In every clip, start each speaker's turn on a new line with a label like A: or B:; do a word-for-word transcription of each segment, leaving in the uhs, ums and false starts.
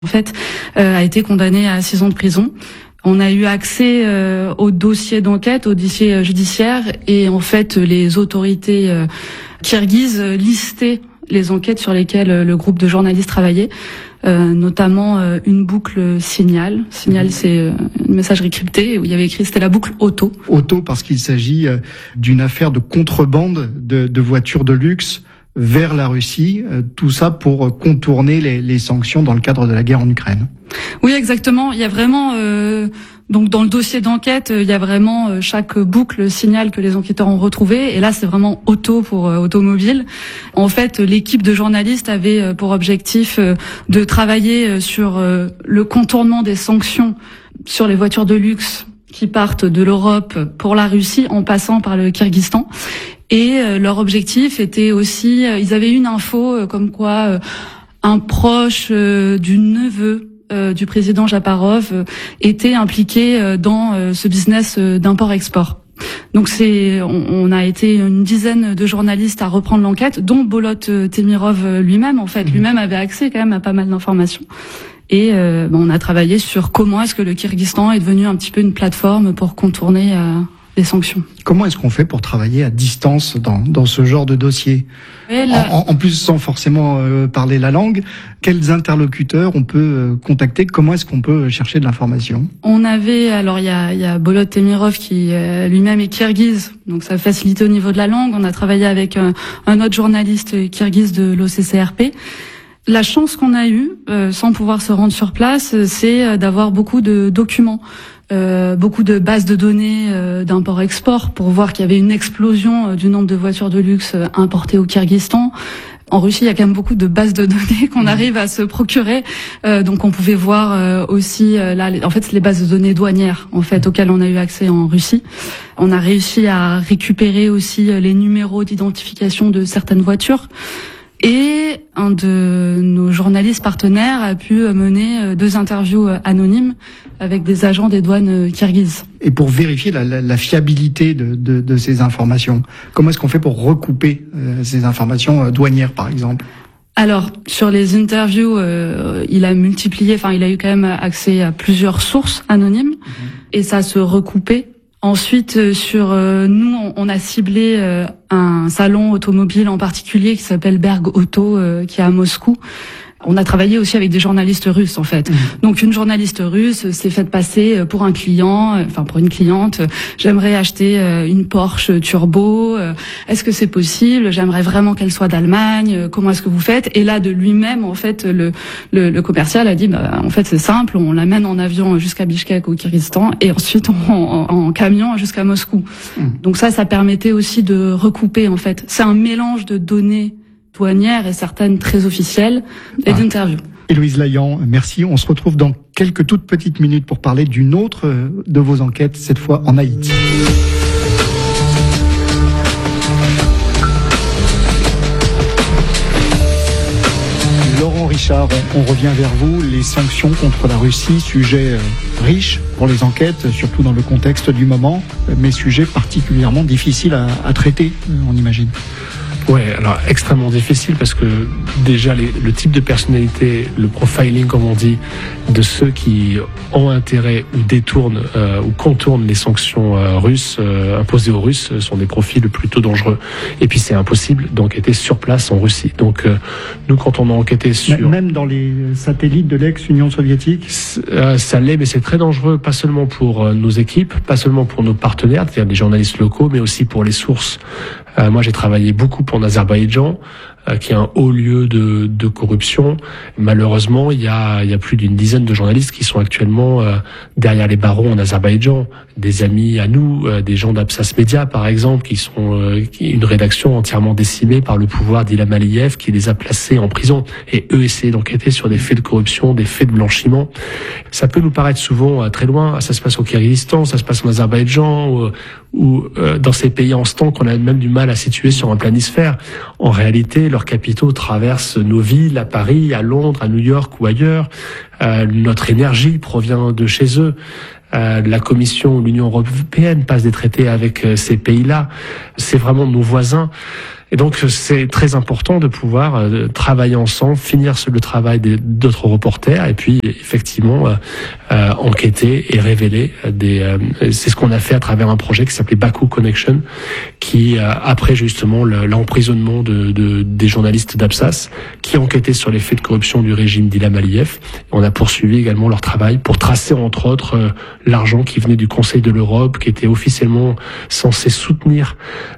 A: en fait, euh, a été condamné à six ans de prison. On a eu accès euh, au dossier d'enquête, au dossier judiciaire, et en fait, les autorités euh, kirghizes listaient les enquêtes sur lesquelles le groupe de journalistes travaillait, euh, notamment euh, une boucle Signal. Signal, c'est euh, une messagerie cryptée où il y avait écrit, c'était la boucle Auto.
B: Auto, parce qu'il s'agit euh, d'une affaire de contrebande de, de voitures de luxe vers la Russie, euh, tout ça pour contourner les, les sanctions dans le cadre de la guerre en Ukraine.
A: Oui, exactement. Il y a vraiment euh, donc dans le dossier d'enquête, il y a vraiment euh, chaque boucle signal que les enquêteurs ont retrouvé. Et là, c'est vraiment auto pour euh, automobile. En fait, l'équipe de journalistes avait euh, pour objectif euh, de travailler euh, sur euh, le contournement des sanctions sur les voitures de luxe qui partent de l'Europe pour la Russie en passant par le Kyrgyzstan. Et euh, leur objectif était aussi, euh, ils avaient une info euh, comme quoi euh, un proche euh, du neveu euh, du président Japarov euh, était impliqué euh, dans euh, ce business euh, d'import-export. Donc c'est, on, on a été une dizaine de journalistes à reprendre l'enquête, dont Bolot Temirov lui-même. En fait, lui-même avait accès quand même à pas mal d'informations. Et euh, bon, on a travaillé sur comment est-ce que le Kyrgyzstan est devenu un petit peu une plateforme pour contourner euh, les sanctions.
B: Comment est-ce qu'on fait pour travailler à distance dans, dans ce genre de dossier ?
A: La...
B: en, en plus, sans forcément euh, parler la langue, quels interlocuteurs on peut euh, contacter ? Comment est-ce qu'on peut chercher de l'information ?
A: On avait, alors il y a, y a Bolot Temirov qui euh, lui-même est kirghize, donc ça facilitait au niveau de la langue. On a travaillé avec un, un autre journaliste kirghize de l'O C C R P. La chance qu'on a eue, euh, sans pouvoir se rendre sur place, c'est d'avoir beaucoup de documents, euh, beaucoup de bases de données euh, d'import-export pour voir qu'il y avait une explosion euh, du nombre de voitures de luxe euh, importées au Kyrgyzstan. En Russie, il y a quand même beaucoup de bases de données qu'on arrive à se procurer. Euh, donc, on pouvait voir euh, aussi, euh, là, les, en fait, les bases de données douanières, en fait, auxquelles on a eu accès en Russie. On a réussi à récupérer aussi euh, les numéros d'identification de certaines voitures. Et un de nos journalistes partenaires a pu mener deux interviews anonymes avec des agents des douanes kirghizes.
B: Et pour vérifier la, la, la fiabilité de, de, de ces informations, comment est-ce qu'on fait pour recouper euh, ces informations euh, douanières, par exemple ?
A: Alors, sur les interviews, euh, il a multiplié, enfin, il a eu quand même accès à plusieurs sources anonymes, mmh. et ça se recoupait. Ensuite, sur euh, nous, on, on a ciblé euh, un salon automobile en particulier qui s'appelle Berg Auto, euh, qui est à Moscou. On a travaillé aussi avec des journalistes russes, en fait. Mmh. Donc, une journaliste russe s'est faite passer pour un client, enfin pour une cliente. J'aimerais acheter une Porsche Turbo. Est-ce que c'est possible ? J'aimerais vraiment qu'elle soit d'Allemagne. Comment est-ce que vous faites ? Et là, de lui-même, en fait, le, le, le commercial a dit, bah, en fait, c'est simple. On l'amène en avion jusqu'à Bishkek au Kyrgyzstan et ensuite en, en, en camion jusqu'à Moscou. Mmh. Donc ça, ça permettait aussi de recouper, en fait. C'est un mélange de données douanières et certaines très officielles et ah. d'interviews.
B: Héloïse Laillan, merci. On se retrouve dans quelques toutes petites minutes pour parler d'une autre de vos enquêtes, cette fois en Haïti. Laurent Richard, on, on revient vers vous. Les sanctions contre la Russie, sujet riche pour les enquêtes, surtout dans le contexte du moment, mais sujet particulièrement difficile à, à traiter, on imagine.
C: Ouais, alors extrêmement difficile parce que déjà les, le type de personnalité, le profiling comme on dit, de ceux qui ont intérêt ou détournent euh, ou contournent les sanctions euh, russes euh, imposées aux Russes sont des profils plutôt dangereux. Et puis c'est impossible d'enquêter sur place en Russie. Donc euh, nous quand on a enquêté sur...
B: Même dans les satellites de l'ex-Union soviétique
C: euh, ça l'est, mais c'est très dangereux, pas seulement pour euh, nos équipes, pas seulement pour nos partenaires, c'est-à-dire des journalistes locaux, mais aussi pour les sources. Euh, moi j'ai travaillé beaucoup en Azerbaïdjan, euh, qui est un haut lieu de, de corruption. Malheureusement, il y a, il y a plus d'une dizaine de journalistes qui sont actuellement euh, derrière les barreaux en Azerbaïdjan. Des amis à nous, euh, des gens d'Absas Media par exemple, qui sont euh, qui, une rédaction entièrement décimée par le pouvoir d'Ilham Aliyev, qui les a placés en prison. Et eux essaient d'enquêter sur des faits de corruption, des faits de blanchiment. Ça peut nous paraître souvent euh, très loin. Ça se passe au Kyrgyzstan, ça se passe en Azerbaïdjan, ou, ou euh, dans ces pays en stand qu'on a même du mal à situer sur un planisphère. En réalité, leurs capitaux traversent nos villes, à Paris, à Londres, à New York ou ailleurs. Euh, notre énergie provient de chez eux. Euh, la Commission ou l'Union européenne passe des traités avec euh, ces pays-là. C'est vraiment nos voisins. Et donc c'est très important de pouvoir euh, travailler ensemble, finir le travail des, d'autres reporters et puis effectivement euh, euh, enquêter et révéler des. Euh, c'est ce qu'on a fait à travers un projet qui s'appelait Baku Connection, qui euh, après justement le, l'emprisonnement de, de des journalistes d'Absas, qui enquêtaient sur les faits de corruption du régime d'Ilham Aliyev. On a poursuivi également leur travail pour tracer entre autres euh, l'argent qui venait du Conseil de l'Europe, qui était officiellement censé soutenir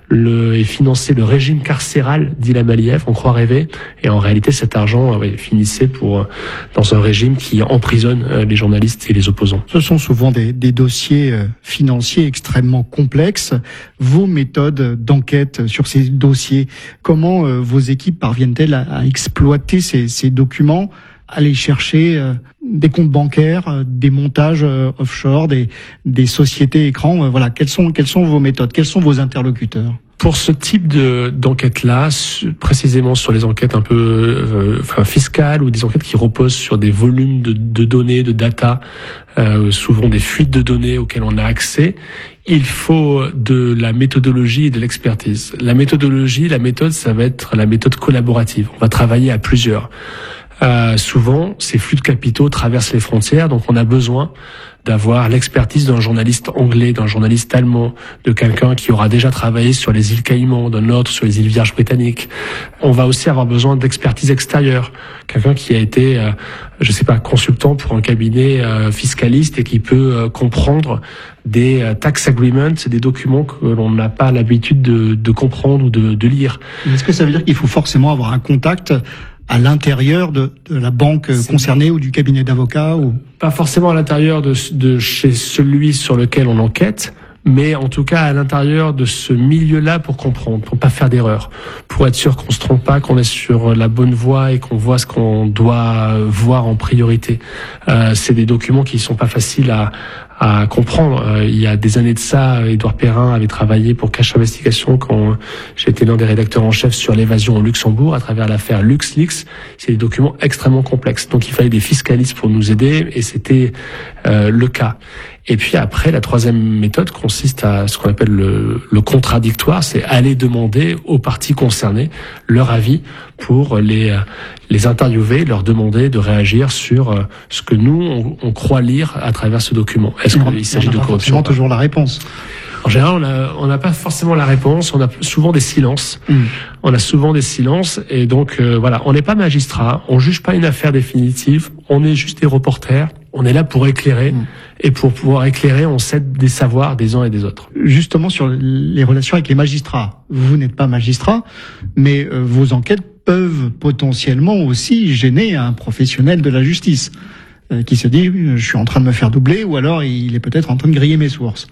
C: le et financer le régime carcéral d'Ilham Aliyev, on croit rêver, et en réalité cet argent ouais, finissait pour dans un régime qui emprisonne euh, les journalistes et les opposants.
B: Ce sont souvent des, des dossiers euh, financiers extrêmement complexes. Vos méthodes d'enquête sur ces dossiers, comment euh, vos équipes parviennent-elles à, à exploiter ces, ces documents, aller chercher euh, des comptes bancaires, euh, des montages euh, offshore, des, des sociétés écrans, euh, voilà, quelles sont quelles sont vos méthodes, quels sont vos interlocuteurs?
C: Pour ce type de d'enquête-là, précisément sur les enquêtes un peu euh, enfin, fiscales ou des enquêtes qui reposent sur des volumes de, de données, de data, euh, souvent des fuites de données auxquelles on a accès, il faut de la méthodologie et de l'expertise. La méthodologie, la méthode, ça va être la méthode collaborative. On va travailler à plusieurs. Euh, souvent, ces flux de capitaux traversent les frontières, donc on a besoin d'avoir l'expertise d'un journaliste anglais, d'un journaliste allemand, de quelqu'un qui aura déjà travaillé sur les îles Caïmans, d'un autre sur les îles Vierges britanniques. On va aussi avoir besoin d'expertise extérieure, quelqu'un qui a été, euh, je sais pas, consultant pour un cabinet euh, fiscaliste et qui peut euh, comprendre des euh, tax agreements, des documents que l'on n'a pas l'habitude de, de comprendre ou de, de lire.
B: Est-ce que ça veut dire qu'il faut forcément avoir un contact à l'intérieur de, de la banque concernée ou du cabinet d'avocats ou...
C: Pas forcément à l'intérieur de, de chez celui sur lequel on enquête, mais en tout cas à l'intérieur de ce milieu-là pour comprendre, pour pas faire d'erreur, pour être sûr qu'on se trompe pas, qu'on est sur la bonne voie et qu'on voit ce qu'on doit voir en priorité. Euh, c'est des documents qui sont pas faciles à, à comprendre. Euh, il y a des années de ça, Édouard Perrin avait travaillé pour Cash Investigation quand j'étais l'un des rédacteurs en chef sur l'évasion au Luxembourg à travers l'affaire LuxLeaks. C'est des documents extrêmement complexes. Donc il fallait des fiscalistes pour nous aider et c'était euh, le cas. Et puis après, la troisième méthode consiste à ce qu'on appelle le, le contradictoire, c'est aller demander aux parties concernées leur avis pour les les interviewer, leur demander de réagir sur ce que nous on, on croit lire à travers ce document. Est-ce qu'il s'agit de corruption ?
B: On n'a pas toujours la réponse.
C: En général, on a on n'a pas forcément la réponse. On a souvent des silences. Mmh. On a souvent des silences et donc euh, voilà, on n'est pas magistrat, on juge pas une affaire définitive. On est juste des reporters. On est là pour éclairer mmh. et pour pouvoir éclairer, on cède des savoirs des uns et des autres.
B: Justement sur les relations avec les magistrats. Vous n'êtes pas magistrat, mais euh, vos enquêtes peuvent potentiellement aussi gêner un professionnel de la justice euh, qui se dit je suis en train de me faire doubler ou alors il est peut-être en train de griller mes sources.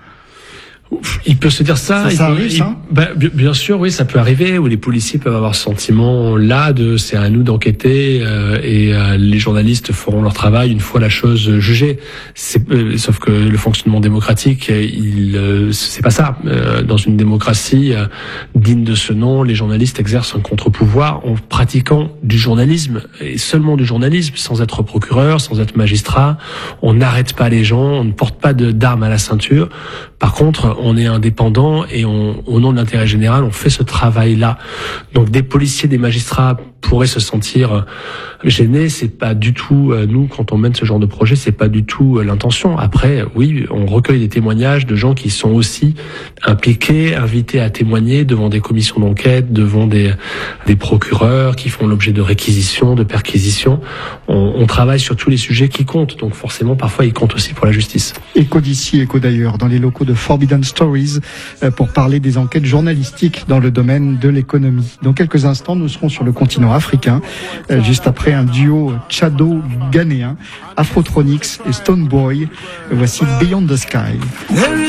C: Il peut se dire ça.
B: Ça, ça
C: il,
B: arrive,
C: il,
B: ça
C: bah, bien sûr, oui, ça peut arriver. Où les policiers peuvent avoir ce sentiment là de c'est à nous d'enquêter euh, et euh, les journalistes feront leur travail une fois la chose jugée. C'est, euh, sauf que le fonctionnement démocratique, il euh, c'est pas ça. Euh, dans une démocratie euh, digne de ce nom, les journalistes exercent un contre-pouvoir en pratiquant du journalisme et seulement du journalisme, sans être procureur, sans être magistrat. On n'arrête pas les gens, on ne porte pas de, d'armes à la ceinture. Par contre, on est indépendant et on, au nom de l'intérêt général, on fait ce travail-là. Donc des policiers, des magistrats pourraient se sentir gênés. C'est pas du tout, nous, quand on mène ce genre de projet, c'est pas du tout l'intention. Après, oui, on recueille des témoignages de gens qui sont aussi impliqués, invités à témoigner devant des commissions d'enquête, devant des, des procureurs qui font l'objet de réquisitions, de perquisitions. On, on travaille sur tous les sujets qui comptent. Donc forcément, parfois, ils comptent aussi pour la justice.
B: Écho d'ici, écho d'ailleurs, dans les locaux de Forbidden Stories, pour parler des enquêtes journalistiques dans le domaine de l'économie. Dans quelques instants, nous serons sur le continent africain, juste après un duo tchado-ghanéen, Afrotronics et Stonebwoy. Voici Beyond the Sky.